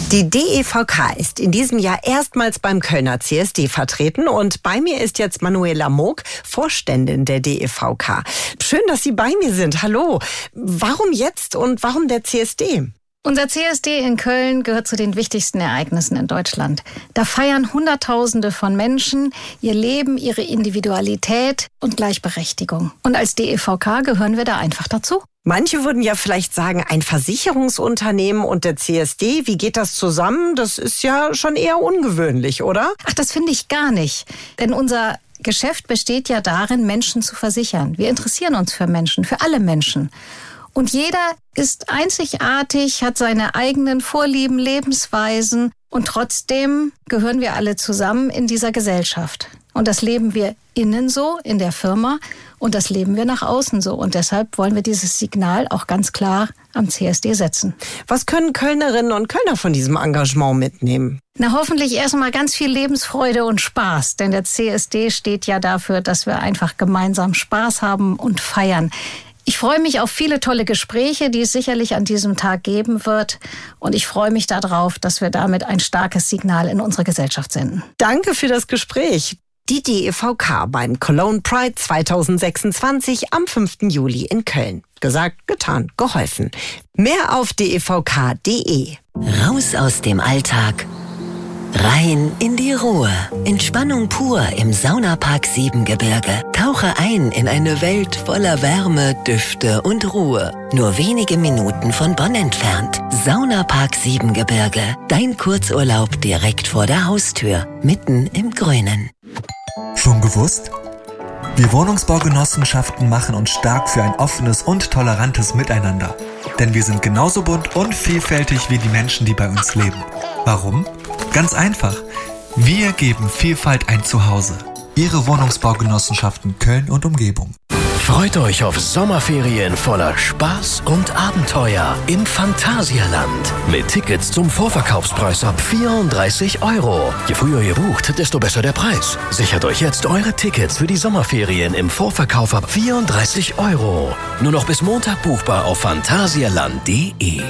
Die DEVK ist in diesem Jahr erstmals beim Kölner CSD vertreten und bei mir ist jetzt Manuela Moog, Vorständin der DEVK. Schön, dass Sie bei mir sind. Hallo. Warum jetzt und warum der CSD? Unser CSD in Köln gehört zu den wichtigsten Ereignissen in Deutschland. Da feiern Hunderttausende von Menschen ihr Leben, ihre Individualität und Gleichberechtigung. Und als DEVK gehören wir da einfach dazu. Manche würden ja vielleicht sagen, ein Versicherungsunternehmen und der CSD, wie geht das zusammen? Das ist ja schon eher ungewöhnlich, oder? Ach, das finde ich gar nicht. Denn unser Geschäft besteht ja darin, Menschen zu versichern. Wir interessieren uns für Menschen, für alle Menschen. Und jeder ist einzigartig, hat seine eigenen Vorlieben, Lebensweisen und trotzdem gehören wir alle zusammen in dieser Gesellschaft. Und das leben wir innen so, in der Firma, und das leben wir nach außen so. Und deshalb wollen wir dieses Signal auch ganz klar am CSD setzen. Was können Kölnerinnen und Kölner von diesem Engagement mitnehmen? Na, hoffentlich erstmal ganz viel Lebensfreude und Spaß. Denn der CSD steht ja dafür, dass wir einfach gemeinsam Spaß haben und feiern. Ich freue mich auf viele tolle Gespräche, die es sicherlich an diesem Tag geben wird. Und ich freue mich darauf, dass wir damit ein starkes Signal in unsere Gesellschaft senden. Danke für das Gespräch. Die DEVK beim Cologne Pride 2026 am 5. Juli in Köln. Gesagt, getan, geholfen. Mehr auf devk.de. Raus aus dem Alltag. Rein in die Ruhe. Entspannung pur im Saunapark Siebengebirge. Tauche ein in eine Welt voller Wärme, Düfte und Ruhe. Nur wenige Minuten von Bonn entfernt. Saunapark Siebengebirge. Dein Kurzurlaub direkt vor der Haustür. Mitten im Grünen. Schon gewusst? Wir Wohnungsbaugenossenschaften machen uns stark für ein offenes und tolerantes Miteinander. Denn wir sind genauso bunt und vielfältig wie die Menschen, die bei uns leben. Warum? Ganz einfach. Wir geben Vielfalt ein Zuhause. Ihre Wohnungsbaugenossenschaften Köln und Umgebung. Freut euch auf Sommerferien voller Spaß und Abenteuer im Phantasialand. Mit Tickets zum Vorverkaufspreis ab 34 €. Je früher ihr bucht, desto besser der Preis. Sichert euch jetzt eure Tickets für die Sommerferien im Vorverkauf ab 34 €. Nur noch bis Montag buchbar auf phantasialand.de.